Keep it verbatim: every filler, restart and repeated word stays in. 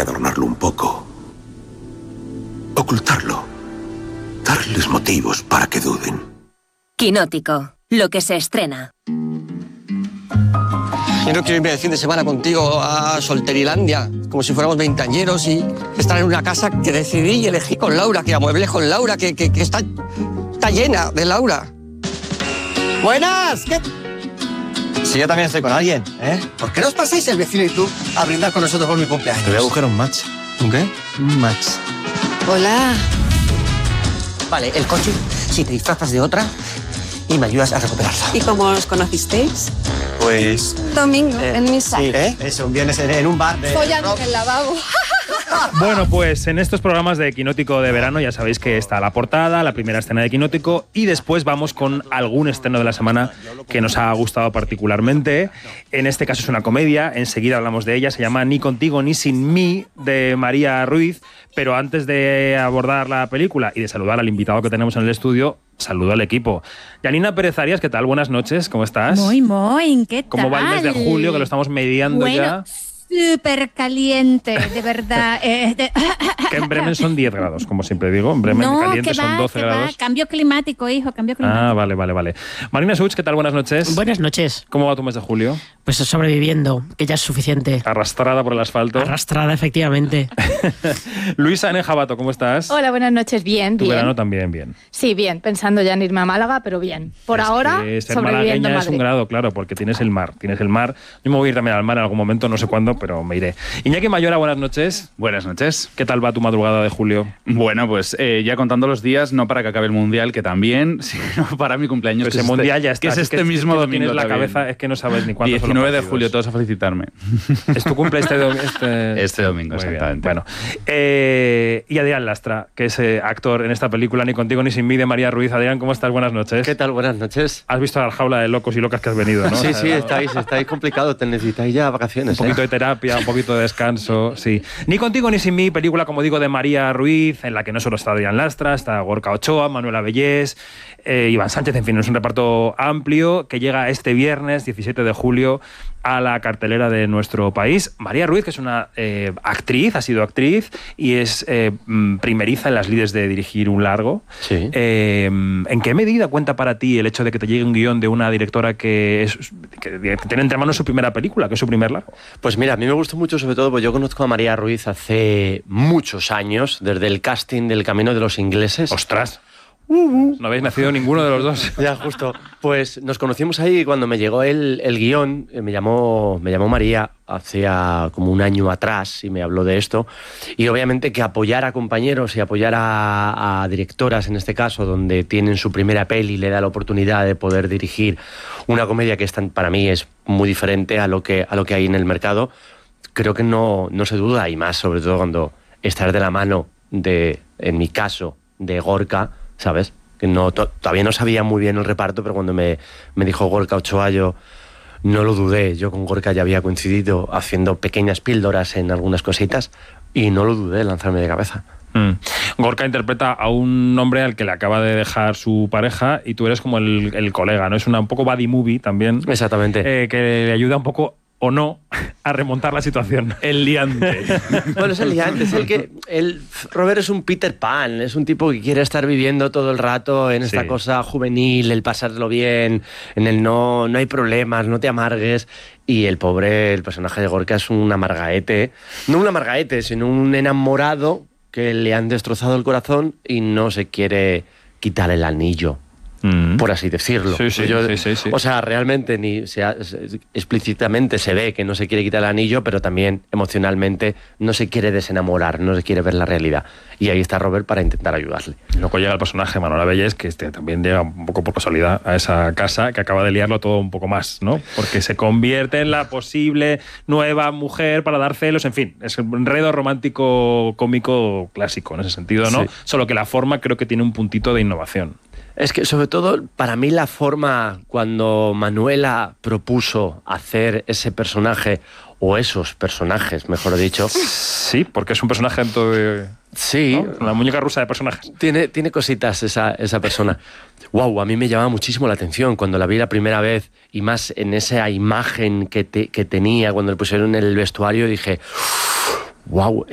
adornarlo un poco. Ocultarlo. Darles motivos para que duden. Quinótico, lo que se estrena. Yo no quiero irme de fin de semana contigo a Solterilandia, como si fuéramos veinteañeros y estar en una casa que decidí y elegí con Laura, que amueblé con Laura, que, que, que está, está llena de Laura. ¡Buenas! ¿Qué? Si yo también estoy con alguien, ¿eh? ¿Por qué no os pasáis el vecino y tú a brindar con nosotros por mi cumpleaños? Te voy a buscar un match. ¿Un qué? Un match. Hola. Vale, el coche, si te disfrazas de otra y me ayudas a recuperarlo. ¿Y cómo os conocisteis? Pues... Domingo, Eh, en misa. Sí, ¿eh? Eso, un viernes en, en un bar de... Follando en el lavabo. Bueno, pues en estos programas de Quinótico de verano ya sabéis que está la portada, la primera escena de Quinótico y después vamos con algún estreno de la semana que nos ha gustado particularmente. En este caso es una comedia, enseguida hablamos de ella, se llama Ni contigo ni sin mí, de María Ruiz. Pero antes de abordar la película y de saludar al invitado que tenemos en el estudio, saludo al equipo. Yanina Pérez Arias, ¿qué tal? Buenas noches, ¿cómo estás? Muy, muy, ¿qué tal? ¿Cómo va el mes de julio, que lo estamos mediando bueno, ya? Súper caliente, de verdad. Eh, de... Que en Bremen son diez grados, como siempre digo. En Bremen no, caliente que va, son doce que grados. Va. Cambio climático, hijo, cambio climático. Ah, vale, vale, vale. Marina Such, ¿qué tal? Buenas noches. Buenas noches. ¿Cómo va tu mes de julio? Pues sobreviviendo, que ya es suficiente. Arrastrada por el asfalto. Arrastrada, efectivamente. Luisa N. Jabato, ¿cómo estás? Hola, buenas noches. Bien, Tu bien. verano también, bien. Sí, bien. Pensando ya en irme a Málaga, pero bien. Por Es ahora, que ser sobreviviendo malagueña en es un Madrid. grado, claro, porque tienes el mar. Tienes el mar. Yo me voy a ir también al mar en algún momento, no sé cuándo, pero me iré. Iñaki Mayora, buenas noches. Buenas noches. ¿Qué tal va tu madrugada de julio? Bueno, pues eh, ya contando los días, no para que acabe el Mundial, que también, sino para mi cumpleaños. Pues que ese es mundial este, ya está. Que es es este que, mismo es que domingo. Tienes la también. cabeza, es que no sabes ni cuándo son los diecinueve de partidos. julio, todos a felicitarme. ¿Es tu cumple este domingo? Este, este domingo, Muy bien. exactamente. Bueno, eh, y Adrián Lastra, que es eh, actor en esta película Ni contigo ni sin mí, de María Ruiz. Adrián, ¿cómo estás? Buenas noches. ¿Qué tal? Buenas noches. Has visto la jaula de locos y locas que has venido, ¿no? Sí, O sea, sí, estáis, estáis complicados, te necesitáis ya vacaciones. Un poquito ¿eh? de terapia, un poquito de descanso, sí. Ni contigo ni sin mí, película, como digo, de María Ruiz, en la que no solo está Adrián Lastra, está Gorka Ochoa, Manuela Bellés, eh, Iván Sánchez, en fin, es un reparto amplio que llega este viernes, diecisiete de julio, a la cartelera de nuestro país. María Ruiz, que es una eh, actriz, ha sido actriz y es eh, primeriza en las lides de dirigir un largo. Sí. Eh, ¿En qué medida cuenta para ti el hecho de que te llegue un guión de una directora que, es, que tiene entre manos su primera película, que es su primer largo? Pues mira, a mí me gustó mucho, sobre todo, porque yo conozco a María Ruiz hace muchos años, desde el casting del Camino de los Ingleses. ¡Ostras! Uh-huh. No habéis nacido ninguno de los dos. Ya, justo. Pues nos conocimos ahí cuando me llegó el, el guión. Me llamó, me llamó María hacía como un año atrás y me habló de esto. Y obviamente que apoyar a compañeros y apoyar a, a directoras, en este caso, donde tienen su primera peli, le da la oportunidad de poder dirigir una comedia que es tan, para mí es muy diferente a lo que, a lo que hay en el mercado. Creo que no, no se duda, y más sobre todo cuando estás de la mano de, en mi caso, de Gorka, ¿sabes? Que no, to, todavía no sabía muy bien el reparto, pero cuando me, me dijo Gorka Ochoa, yo no lo dudé. Yo con Gorka ya había coincidido haciendo pequeñas píldoras en algunas cositas y no lo dudé lanzarme de cabeza. Mm. Gorka interpreta a un hombre al que le acaba de dejar su pareja y tú eres como el, el colega, ¿no? Es una un poco buddy movie también. Exactamente. Eh, que le ayuda un poco, o no, a remontar la situación. El liante. Bueno, es el liante, es el que... El, Robert es un Peter Pan, es un tipo que quiere estar viviendo todo el rato en esta Sí. cosa juvenil, el pasarlo bien, en el no, no hay problemas, no te amargues. Y el pobre, el personaje de Gorka es un amargaete. No un amargaete, sino un enamorado que le han destrozado el corazón y no se quiere quitar el anillo. Mm. Por así decirlo. Sí, sí, Yo, sí, sí, sí. O sea, realmente ni se ha- explícitamente se ve que no se quiere quitar el anillo, pero también emocionalmente no se quiere desenamorar, no se quiere ver la realidad. Y ahí está Robert para intentar ayudarle. Luego llega el personaje Manuela Bellés, que este también llega un poco por casualidad a esa casa, que acaba de liarlo todo un poco más, ¿no? Porque se convierte en la posible nueva mujer para dar celos, en fin, es un enredo romántico cómico clásico en ese sentido, ¿no? Sí. Solo que la forma creo que tiene un puntito de innovación. Es que sobre todo para mí la forma cuando Manuela propuso hacer ese personaje, o esos personajes, mejor dicho. Sí, porque es un personaje dentro de... Sí. ¿no? La muñeca rusa de personajes. Tiene, tiene cositas esa, esa persona. Wow, a mí me llamaba muchísimo la atención cuando la vi la primera vez, y más en esa imagen que, te, que tenía cuando le pusieron en el vestuario, dije... Wow,